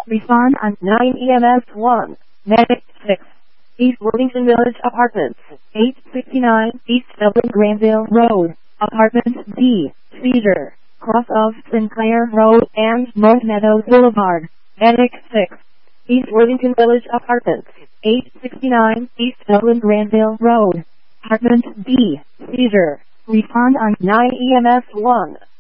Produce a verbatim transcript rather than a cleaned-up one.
Respond on nine E M S one. Medic six. East Worthington Village Apartments, eight sixty-nine East Dublin Granville Road, Apartment D, Cedar, cross of Sinclair Road and North Meadows Boulevard. Medic six. East Worthington Village Apartments, eight sixty-nine East Dublin Granville Road, Apartment D, Cedar. Respond on nine E M S one.